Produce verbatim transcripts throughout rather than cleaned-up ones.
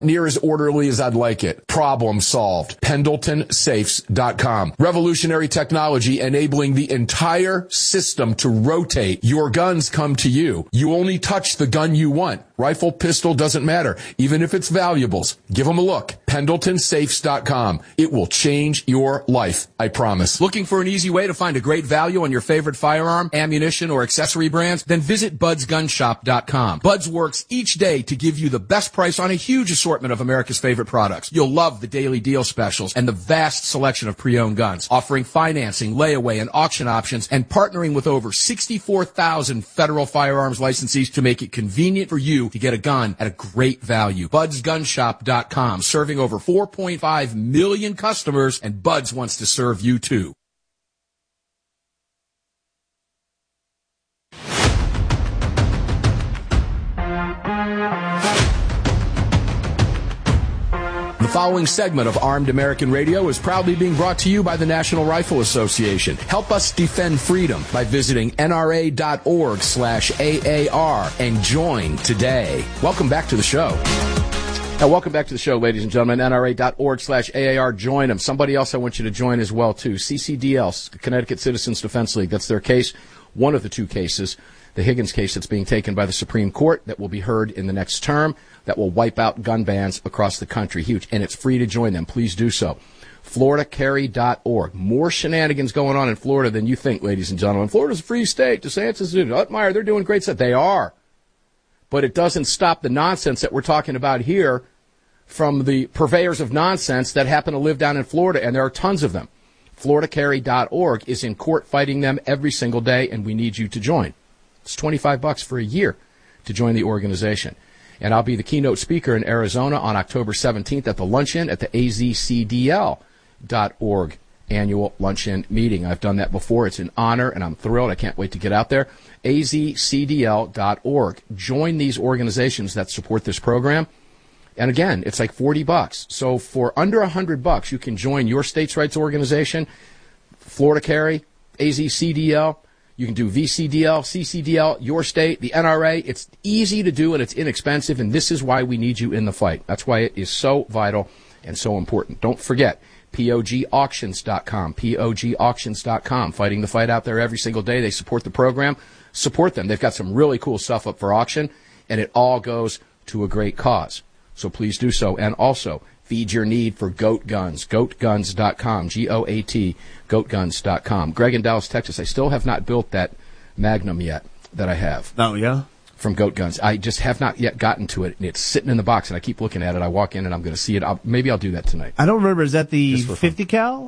Near as orderly as I'd like it. Problem solved. Pendleton Safes dot com. Revolutionary technology enabling the entire system to rotate. Your guns come to you. You only touch the gun you want. Rifle, pistol, doesn't matter. Even if it's valuables. Give them a look. Pendleton Safes dot com. It will change your life. I promise. Looking for an easy way to find a great value on your favorite firearm, ammunition, or accessory brands? Then visit Buds Gun Shop dot com. Buds works each day to give you the best price on a huge assortment of America's favorite products. You'll love the daily deal specials and the vast selection of pre-owned guns, offering financing, layaway, and auction options, and partnering with over sixty-four thousand federal firearms licensees to make it convenient for you to get a gun at a great value. Buds Gun Shop dot com, serving over four point five million customers, and Buds wants to serve you too. The following segment of Armed American Radio is proudly being brought to you by the National Rifle Association. Help us defend freedom by visiting N R A dot org slash A A R and join today. Welcome back to the show. Now, welcome back to the show, ladies and gentlemen. N R A dot org slash A A R. Join them. Somebody else I want you to join as well, too. C C D L, Connecticut Citizens Defense League. That's their case. One of the two cases. The Higgins case that's being taken by the Supreme Court that will be heard in the next term that will wipe out gun bans across the country. Huge. And it's free to join them. Please do so. Florida Carry dot org. More shenanigans going on in Florida than you think, ladies and gentlemen. Florida's a free state. DeSantis, Utmeyer, they're doing great stuff. They are. But it doesn't stop the nonsense that we're talking about here from the purveyors of nonsense that happen to live down in Florida, and there are tons of them. Florida Carry dot org is in court fighting them every single day, and we need you to join. It's twenty-five bucks for a year to join the organization. And I'll be the keynote speaker in Arizona on October seventeenth at the luncheon at the A Z C D L dot org annual luncheon meeting. I've done that before. It's an honor, and I'm thrilled. I can't wait to get out there. A Z C D L dot org. Join these organizations that support this program. And again, it's like forty bucks. So for under one hundred bucks, you can join your state's rights organization, Florida Carry, A Z C D L. You can do V C D L, C C D L, your state, the N R A. It's easy to do and it's inexpensive, and this is why we need you in the fight. That's why it is so vital and so important. Don't forget, P O G auctions dot com, P O G auctions dot com, fighting the fight out there every single day. They support the program. Support them. They've got some really cool stuff up for auction, and it all goes to a great cause. So please do so. And also, feed your need for goat guns, goat guns dot com, G O A T, goat guns dot com. Greg in Dallas, Texas, I still have not built that Magnum yet that I have. Oh, yeah? From Goat Guns. I just have not yet gotten to it, and it's sitting in the box, and I keep looking at it. I walk in, and I'm going to see it. I'll, maybe I'll do that tonight. I don't remember. Is that the fifty cal?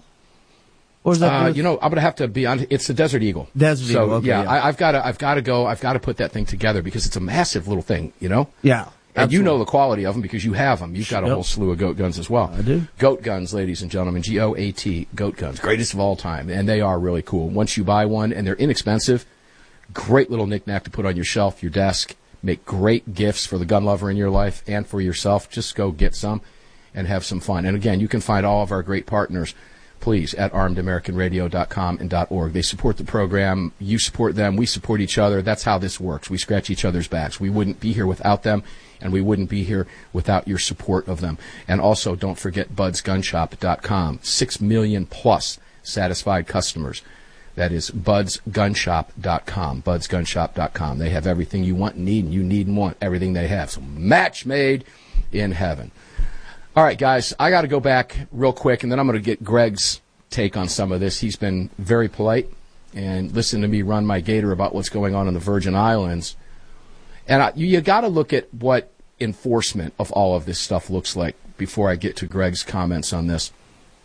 Or is that uh, you know, I'm going to have to be on. It's the Desert Eagle. Desert so, Eagle, okay. Yeah, yeah. I, I've got to I've got to go. I've got to put that thing together because it's a massive little thing, you know? Yeah. And Absolutely. you know the quality of them because you have them. You've got a Yep. whole slew of Goat Guns as well. I do. Goat Guns, ladies and gentlemen, G O A T, Goat Guns, greatest of all time. And they are really cool. Once you buy one, and they're inexpensive, great little knickknack to put on your shelf, your desk, make great gifts for the gun lover in your life and for yourself. Just go get some and have some fun. And again, you can find all of our great partners, please, at armed american radio dot com and .org. They support the program. You support them. We support each other. That's how this works. We scratch each other's backs. We wouldn't be here without them, and we wouldn't be here without your support of them. And also, don't forget buds gun shop dot com. Six million plus satisfied customers. That is buds gun shop dot com. buds gun shop dot com. They have everything you want and need, and you need and want everything they have. So match made in heaven. All right, guys, I got to go back real quick, and then I'm going to get Greg's take on some of this. He's been very polite and listened to me run my gator about what's going on in the Virgin Islands. And I, you, you got to look at what enforcement of all of this stuff looks like before I get to Greg's comments on this.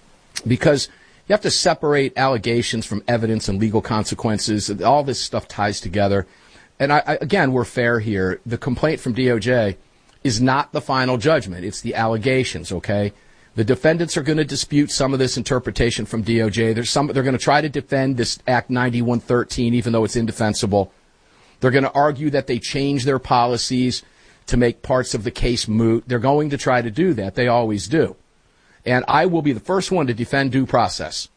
Because you have to separate allegations from evidence and legal consequences. All this stuff ties together. And, I, I, again, we're fair here. The complaint from D O J is not the final judgment. It's the allegations, okay? The defendants are going to dispute some of this interpretation from D O J. There's some, they're going to try to defend this Act ninety-one thirteen, even though it's indefensible. They're going to argue that they changed their policies to make parts of the case moot. They're going to try to do that. They always do. And I will be the first one to defend due process.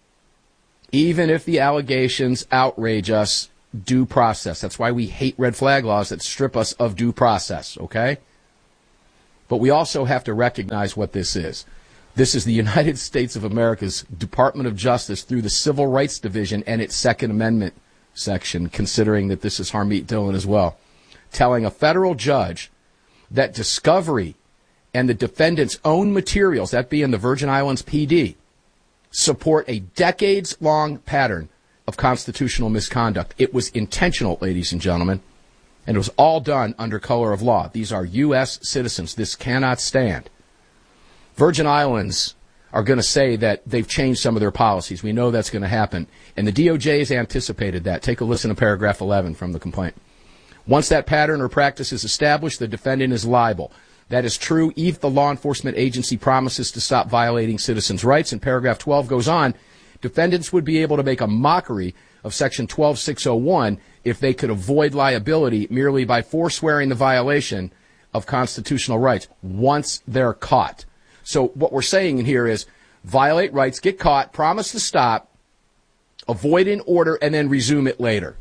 Even if the allegations outrage us, due process. That's why we hate red flag laws that strip us of due process, okay? But we also have to recognize what this is. This is the United States of America's Department of Justice through the Civil Rights Division and its Second Amendment section, considering that this is Harmeet Dillon as well, telling a federal judge that discovery and the defendant's own materials, that being the Virgin Islands P D, support a decades-long pattern of constitutional misconduct. It was intentional, ladies and gentlemen, and it was all done under color of law. These are U S citizens. This cannot stand. Virgin Islands are going to say that they've changed some of their policies. We know that's going to happen, and the D O J has anticipated that. Take a listen to paragraph eleven from the complaint. Once that pattern or practice is established, the defendant is liable. That is true if the law enforcement agency promises to stop violating citizens' rights. And paragraph twelve goes on, defendants would be able to make a mockery of section twelve six oh one if they could avoid liability merely by forswearing the violation of constitutional rights once they're caught. So what we're saying in here is violate rights, get caught, promise to stop, avoid an order, and then resume it later.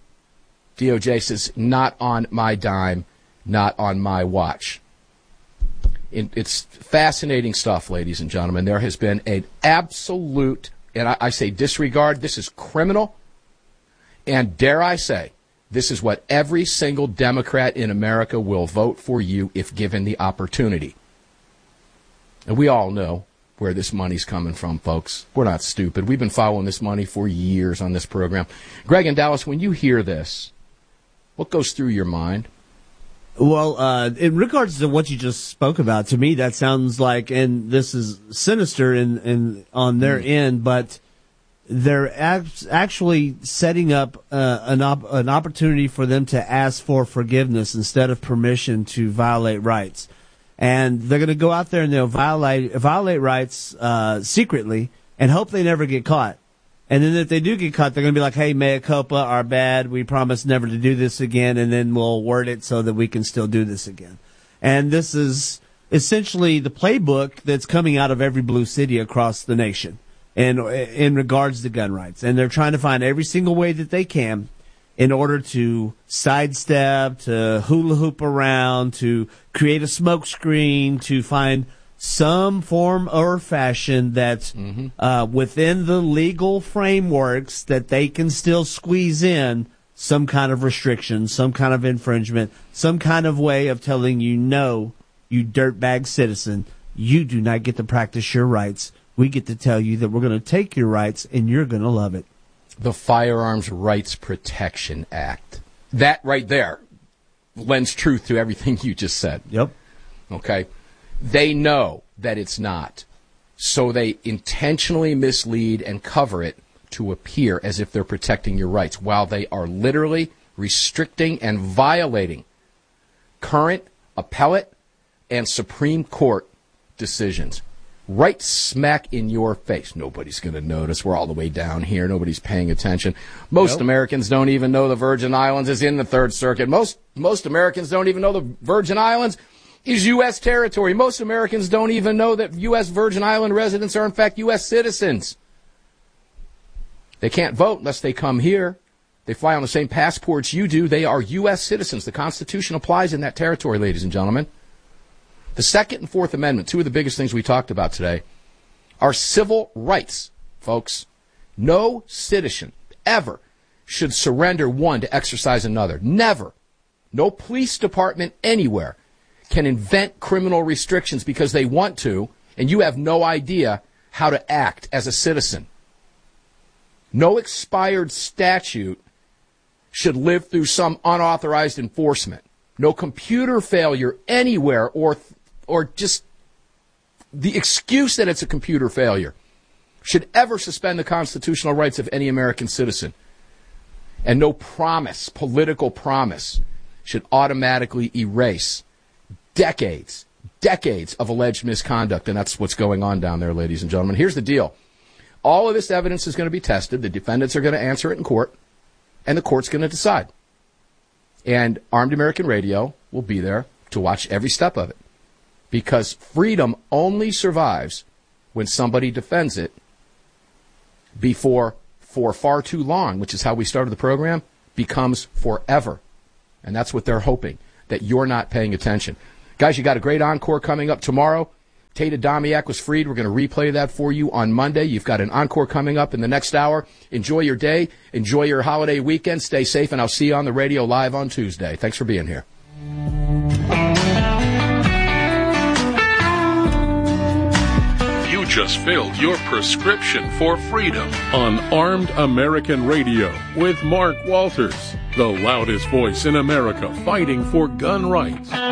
D O J says, not on my dime, not on my watch. It's fascinating stuff, ladies and gentlemen. There has been an absolute, and I, I say disregard, this is criminal, and dare I say, this is what every single Democrat in America will vote for you if given the opportunity. And we all know where this money's coming from, folks. We're not stupid. We've been following this money for years on this program. Greg in Dallas, when you hear this, what goes through your mind? Well, uh, in regards to what you just spoke about, to me that sounds like, and this is sinister in, in on their mm. end, but they're act- actually setting up uh, an, op- an opportunity for them to ask for forgiveness instead of permission to violate rights. And they're going to go out there and they'll violate violate rights uh, secretly and hope they never get caught. And then if they do get caught, they're going to be like, hey, mea culpa, our bad. We promise never to do this again. And then we'll word it so that we can still do this again. And this is essentially the playbook that's coming out of every blue city across the nation in, in regards to gun rights. And they're trying to find every single way that they can in order to sidestep, to hula hoop around, to create a smoke screen, to find some form or fashion that's mm-hmm. uh, within the legal frameworks that they can still squeeze in some kind of restriction, some kind of infringement, some kind of way of telling you, no, you dirtbag citizen, you do not get to practice your rights. We get to tell you that we're going to take your rights and you're going to love it. The Firearms Rights Protection Act. That right there lends truth to everything you just said. Yep. Okay. They know that it's not. So they intentionally mislead and cover it to appear as if they're protecting your rights while they are literally restricting and violating current appellate and Supreme Court decisions. Right smack in your face. Nobody's going to notice. We're all the way down here. Nobody's paying attention. Most nope. Americans don't even know the Virgin Islands is in the Third Circuit. Most most Americans don't even know the Virgin Islands is U S territory. Most Americans don't even know that U S Virgin Island residents are, in fact, U S citizens. They can't vote unless they come here. They fly on the same passports you do. They are U S citizens. The Constitution applies in that territory, ladies and gentlemen. The Second and Fourth Amendment, two of the biggest things we talked about today, are civil rights, folks. No citizen ever should surrender one to exercise another. Never. No police department anywhere can invent criminal restrictions because they want to, and you have no idea how to act as a citizen. No expired statute should live through some unauthorized enforcement. No computer failure anywhere or or just the excuse that it's a computer failure should ever suspend the constitutional rights of any American citizen. And no promise, political promise, should automatically erase decades, decades of alleged misconduct. And that's what's going on down there, ladies and gentlemen. Here's the deal. All of this evidence is going to be tested. The defendants are going to answer it in court, and the court's going to decide. And Armed American Radio will be there to watch every step of it. Because freedom only survives when somebody defends it before, for far too long, which is how we started the program, becomes forever. And that's what they're hoping, that you're not paying attention. Guys, you got a great encore coming up tomorrow. Tate Adamiak was freed. We're going to replay that for you on Monday. You've got an encore coming up in the next hour. Enjoy your day. Enjoy your holiday weekend. Stay safe, and I'll see you on the radio live on Tuesday. Thanks for being here. You just filled your prescription for freedom on Armed American Radio with Mark Walters, the loudest voice in America fighting for gun rights.